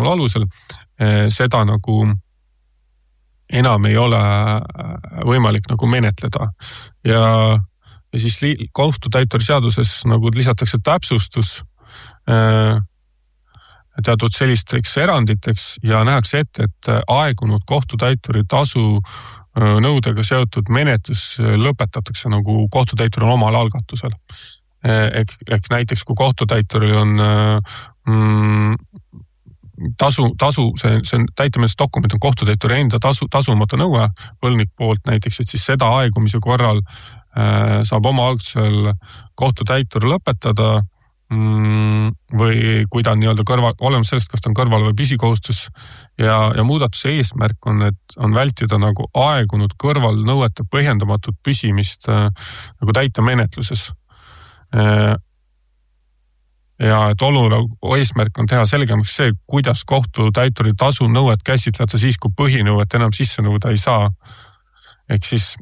kõrvalnõude alusel, seda nagu enam ei ole võimalik nagu menetleda. Ja siis kohtutäituri seaduses nagu lisatakse täpsustus teatud sellisteks eranditeks ja nähakse ette, et aegunud kohtutäituri tasu nõudega seotud menetlus lõpetatakse nagu kohtutäituri omal algatusel. Ehk näiteks kui kohtutäituril on tasu, see täitemenetluse dokument on kohtutäituri enda tasumata nõue võlgnik poolt näiteks, et siis seda aegumise korral saab oma algatusel kohtutäitur lõpetada või kui ta on nii-öelda olemas sellest, kas ta on kõrval või püsikohustus ja muudatuse eesmärk on, et on vältida nagu aegunud kõrvalnõuete põhjendamatut püsimist nagu täitemenetluses. Ja et oluline eesmärk on teha selgemaks see, kuidas kohtutäituri tasu nõuet käsitleda siis, kui põhinõuet enam sisse nõuda ei saa. Ehk siis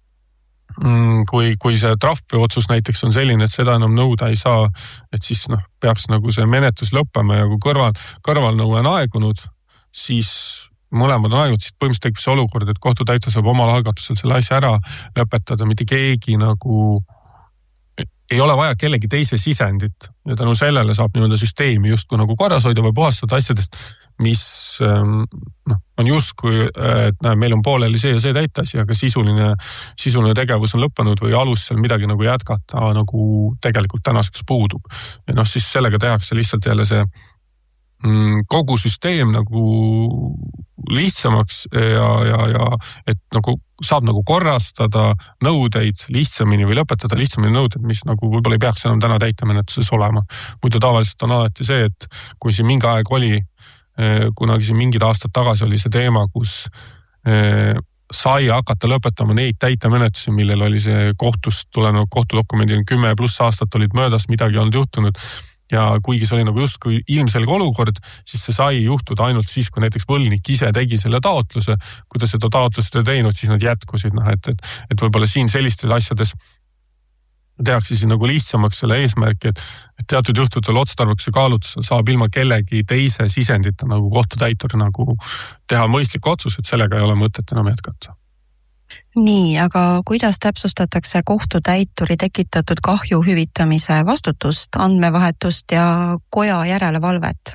kui see trahvi otsus näiteks on selline, et seda enam nõuda ei saa, et siis peaks nagu see menetlus lõppema ja kui kõrvalnõue on aegunud, siis mõlemad on aegunud, siis põhimõtteliselt tekib see olukord, et kohtutäitur saab omal algatusel selle asja ära lõpetada, mitte keegi nagu ei ole vaja kellegi teise sisendit ja tänu sellele saab nii-öelda süsteemi justkui nagu korras hoida või puhastada asjadest, mis on justkui, et meil on pooleli see ja see täiteasi, aga sisuline tegevus on lõppenud või alus seal midagi nagu jätkata nagu tegelikult tänaseks puudub. Ja siis sellega tehakse lihtsalt jälle see kogu süsteem nagu lihtsamaks ja et nagu saab nagu korrastada nõudeid lihtsamini või lõpetada lihtsamini nõudeid, mis nagu võib-olla ei peaks enam täna täitemenetluses olema. Muidu tavaliselt on alati see, et kui siin mingi aeg oli, kunagi siin mingid aastad tagasi oli see teema, kus sai hakata lõpetama neid täitemenetlusi, millel oli see kohtust tulenev kohtudokumendil 10+ aastat olid möödas, midagi olnud juhtunud. Ja kuigi see oli nagu justkui ilmselge olukord, siis see sai juhtuda ainult siis, kui näiteks võlgnik ise tegi selle taotluse. Kui ta seda taotlust ei teinud, siis nad jätkusid. Et võib-olla siin sellistes asjades tehakse siis nagu lihtsamaks selle eesmärki, et teatud juhtudel otstarbekuse kaalutlusel saab ilma kellegi teise sisendita nagu kohtutäituri nagu teha mõistlik otsus, et sellega ei ole mõtet enam jätkata. Nii, aga kuidas täpsustatakse kohtutäituri tekitatud kahju hüvitamise vastutust, andmevahetust ja koja järelevalvet?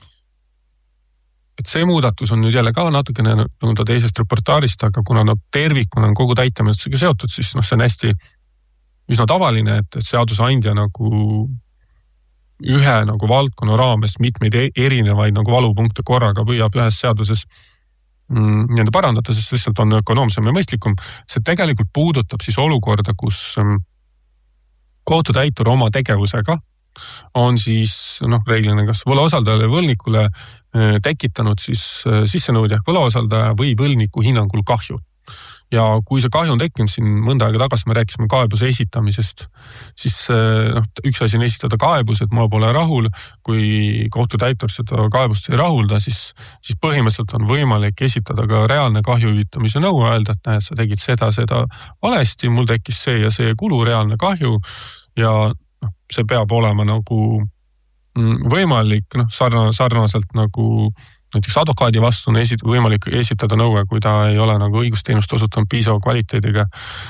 Et see muudatus on nüüd jälle ka natukene nõnda teisest reportaarist, aga kuna tervikuna on kogu täitemenetlusega seotud, siis see on hästi üsna tavaline, et seadusandja nagu ühe nagu valdkonna raames mitmeid erinevaid nagu valupunkte korraga püüab ühes seaduses nii-öelda parandada, sest lihtsalt on ökonoomsem ja mõistlikum. See tegelikult puudutab siis olukorda, kus kohtutäitur oma tegevusega on siis reeglina kas võlausaldajale võlnikule tekitanud siis sissenõudja ehk võlaosaldaja või võlniku hinnangul kahju. Ja kui see kahju on tekkinud, siin mõnda aega tagasi me rääkisime kaebuse esitamisest, siis üks asi on esitada kaebus, et ma pole rahul, kui kohtutäitur seda kaebust ei rahulda, siis põhimõtteliselt on võimalik esitada ka reaalne kahju hüvitamise nõue, öelda, et näed, sa tegid seda valesti, mul tekkis see ja see kulu, reaalne kahju ja see peab olema nagu võimalik sarnaselt nagu näiteks advokaadi vastu on võimalik esitada nõue, kui ta ei ole nagu õigusteenust osutanud piisava kvaliteediga.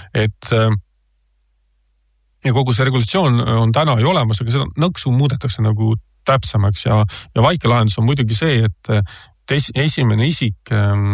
Ja kogu see regulatsioon on täna ju olemas, aga seda nõksu muudetakse nagu täpsemaks ja vaike lahendus on muidugi see, et esimene isik,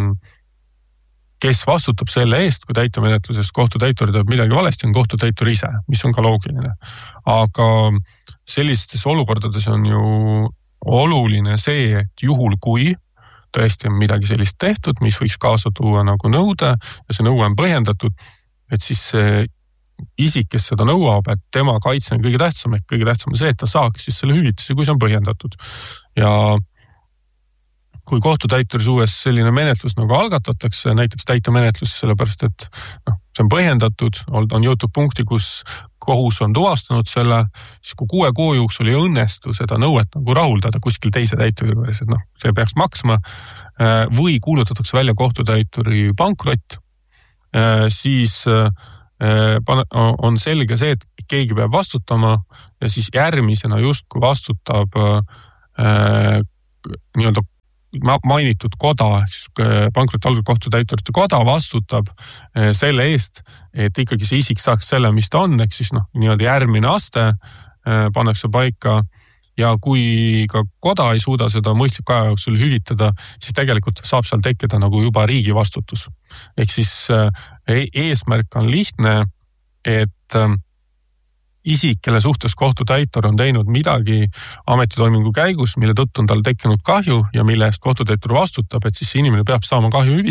kes vastutab selle eest, kui täitemenetluses kohtutäitur teeb midagi valesti, on kohtutäitur ise, mis on ka loogiline. Aga sellistes olukordades on ju oluline see, et juhul kui tõesti on midagi sellist tehtud, mis võiks kaasa tuua nagu nõude ja see nõue on põhjendatud, et siis see isik, kes seda nõuab, et tema kaitse on kõige tähtsam, et kõige tähtsam on see, et ta saaks siis selle hüvitise, kui see on põhjendatud. Ja kui kohtutäituris uues selline menetlus nagu algatatakse, näiteks täitemenetlus, sellepärast et see on põhjendatud, on jõutud punkti, kus kohus on tuvastanud selle, siis kui 6 kuu jooksul ei õnnestu seda nõuet nagu rahuldada kuskil teise täituri juures, et see peaks maksma või kuulutatakse välja kohtutäituri pankrott, siis on selge see, et keegi peab vastutama ja siis järgmisena justkui vastutab nii-öelda mainitud koda, Pankrotihaldurite Kohtutäiturite Koda vastutab selle eest, et ikkagi see isik saaks selle, mis ta on, ehk siis niimoodi järgmine aste pannakse paika ja kui ka koda ei suuda seda mõistliku aja jooksul hüvitada, siis tegelikult saab seal tekkida nagu juba riigi vastutus. Ehk siis eesmärk on lihtne, et isik, kelle suhtes kohtutäitur on teinud midagi ametitoimingu käigus, mille tõttu on tal tekkinud kahju ja mille eest kohtutäitur vastutab, et siis see inimene peab saama kahju hüvitada.